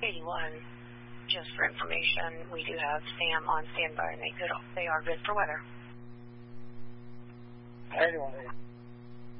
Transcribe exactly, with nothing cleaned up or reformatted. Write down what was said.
eighty-one, just for information, we do have Sam on standby, and they, could, they are good for weather. eighty-one.